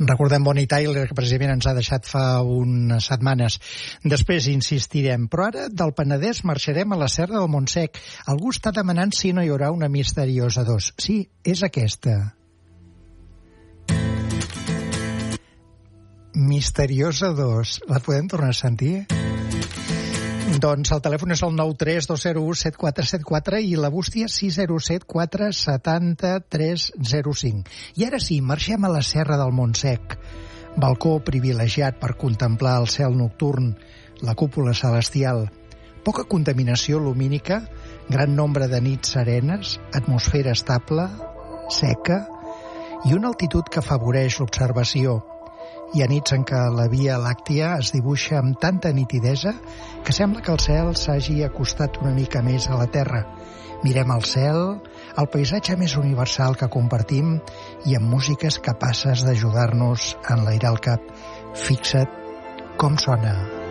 Recordem Bonnie Tyler, que precisament ens ha deixat fa unes setmanes. Després insistirem, però ara del Penedès marxarem a la Serra del Montsec. Algú està demanant si no hi haurà una Misteriosa 2. Sí, és aquesta. Misteriosa 2. La podem tornar a sentir? Doncs el telèfon és el 932017474 i la bústia 607470305. I ara sí, marxem a la Serra del Montsec. Balcó privilegiat per contemplar el cel nocturn, la cúpula celestial, poca contaminació lumínica, gran nombre de nits serenes, atmosfera estable, seca i una altitud que afavoreix l'observació. Hi ha nits en què la Via Làctia es dibuixa amb tanta nitidesa que sembla que el cel s'hagi acostat una mica més a la Terra. Mirem el cel, el paisatge més universal que compartim i amb músiques capaces d'ajudar-nos a enlairar el cap. Fixa't com sona.